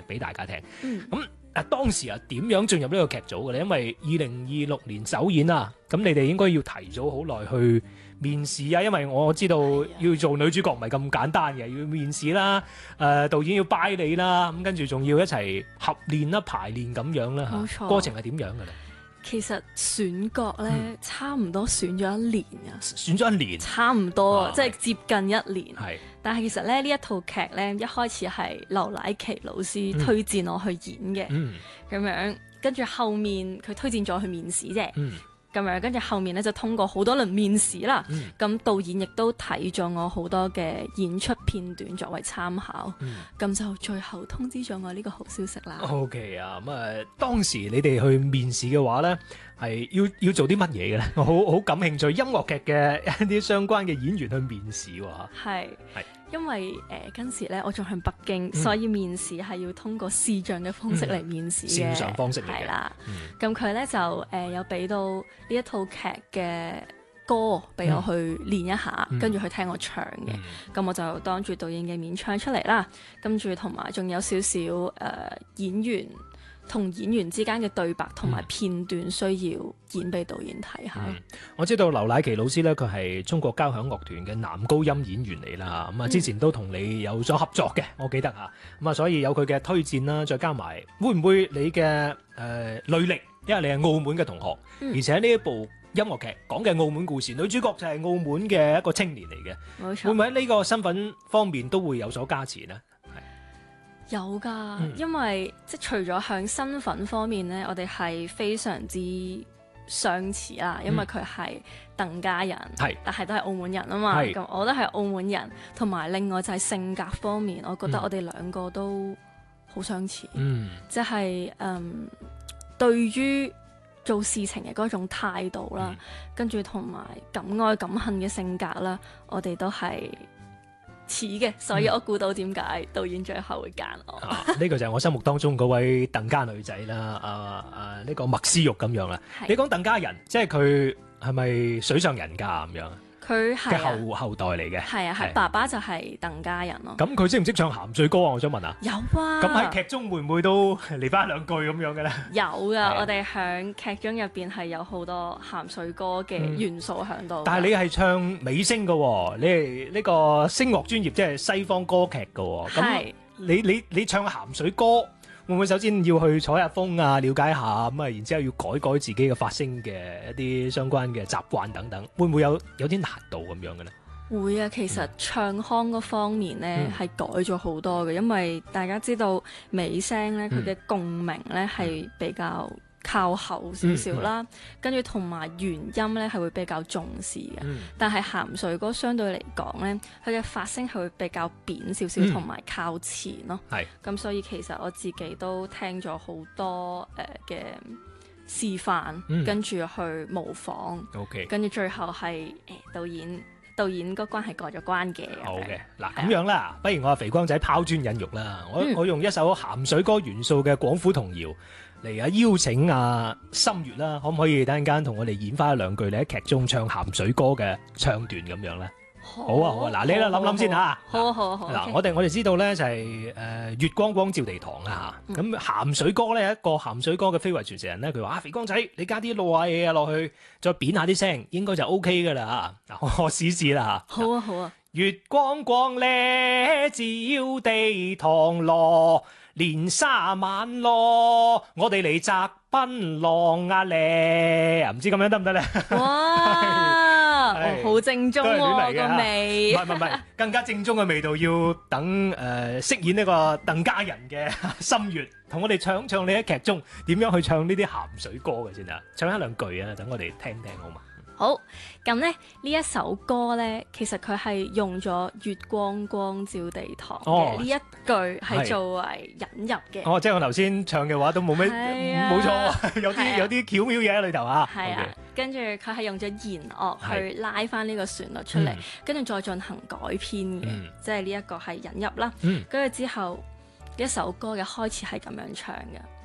俾大家聽。咁當時啊點樣進入呢個劇組嘅咧？因為2026年首演啊，咁你哋應該要提早好耐去面試啊，因為我知道要做女主角唔係咁簡單嘅，要面試啦，導演要拜你啦，咁跟住仲要一齊合練啦、排練咁樣啦嚇。 冇錯過程係點樣嘅咧？ 其實選角咧，差唔多選咗1年啊， 選咗1年， 差唔多啊即係接近1年。 係但係其實咧呢一套劇咧，一開始係劉乃琪老師推薦我去演嘅，咁樣跟住後面佢推薦咗去面試啫。咁樣跟住後面咧就通過好多輪面試啦，咁導演亦都睇咗我好多嘅演出片段作為參考，咁就最後通知咗我呢個好消息啦。 OK 啊，咁當時你哋去面試嘅話咧，係要做啲乜嘢嘅咧？我好感興趣音樂劇嘅一啲相關嘅演員去面試喎。 係因為嗰時咧我仲喺北京，所以面試係要通過視像嘅方式嚟面試嘅， 線上方式嚟嘅。 係啦，咁佢咧就有俾到呢一套劇嘅歌俾我去練一下，跟住去聽我唱嘅。咁我就當住導演嘅面唱出嚟啦，跟住同埋仲有少少演員同演員之間嘅對白同埋片段需要演俾導演睇下。 我知道劉乃琪老師咧，佢係中國交響樂團嘅男高音演員嚟啦。咁啊，之前都同你有咗合作嘅，我記得嚇。咁啊，所以有佢嘅推薦啦，再加埋會唔會你嘅履歷，因為你係澳門嘅同學，而且呢一部音樂劇講嘅澳門故事，女主角就係澳門嘅一個青年嚟嘅， 冇錯。 會唔會喺呢個身份方面都會有所加持呢？ 有㗎，因為即係除咗向身份方面咧，我哋係非常之相似啦。因為佢係鄧家人，但係都係澳門人啊嘛。咁我都係澳門人，同埋另外就係性格方面，我覺得我哋兩個都好相似。即係對於做事情嘅嗰種態度啦，跟住同埋敢愛敢恨嘅性格啦，我哋都係似嘅，所以我估到點解導演最後會揀我。 呢個就係我心目當中嗰位鄧家女仔啦，呢個麥思玉咁樣啦。你講鄧家人，即係佢係咪水上人家咁樣？ 佢係後代嚟嘅。係啊，爸爸就係鄧家人咯。 咁佢識唔識唱鹹水歌啊？我想問下。 有啊。 咁喺劇中會唔會都嚟翻兩句咁樣嘅咧？ 有㗎，我哋響劇中入邊係有好多鹹水歌嘅元素喺度。 但係你係唱美聲嘅喎，你係呢個聲樂專業，即係西方歌劇嘅喎。咁你唱鹹水歌，會唔會首先要去採下風啊，了解下咁啊，然之後要改自己嘅發聲嘅一啲相關嘅習慣等等，會唔會有啲難度咁樣嘅咧？ 會啊，其實唱腔嗰方面咧係改咗好多嘅，因為大家知道美聲咧佢嘅共鳴咧係比較靠後少少啦，跟住同埋原音咧係會比較重視嘅。但係鹹水歌相對嚟講咧，佢嘅發聲係會比較扁少少，同埋靠前咯。咁所以其實我自己都聽咗好多嘅示範，跟住去模仿，跟住最後係導演個關係過咗關嘅。 好嘅，嗱咁樣啦，不如我肥光仔拋磚引玉啦，我用一首鹹水歌元素嘅廣府童謠嚟邀請心月啦，可唔可以等陣間同我哋演翻兩句你喺劇中唱鹹水歌嘅唱段咁樣咧？好啊，嗱，你啦諗諗先嚇。 好。 嗱，我哋知道咧就係月光光照地堂啦嚇。咁鹹水歌咧，一個鹹水歌嘅非遺傳承人咧，佢話肥光仔，你加啲露下嘢落去，再扁下啲聲，應該就 OK 噶啦嚇。嗱，我試試啦嚇。 好啊。 月光光咧照地堂咯，年卅晚咯，我哋嚟摘檳榔啊咧，唔知咁樣得唔得咧？ 哇，好正宗喎個味。 唔係，更加正宗嘅味道要等飾演呢個鄧家人嘅心月，同我哋唱你喺劇中點樣去唱呢啲鹹水歌嘅先啊！唱一兩句啊，等我哋聽聽好嘛？ 好，咁咧呢一首歌咧，其實佢係用咗月光光照地堂嘅呢一句係作為引入嘅。 即係我頭先唱嘅話都冇咩，冇錯，有啲巧妙嘢喺裏頭啊。 係啊，跟住佢係用咗弦樂去拉翻呢個旋律出嚟，跟住再進行改編嘅，即係呢一個係引入啦。跟住之後一首歌嘅開始係咁樣唱嘅。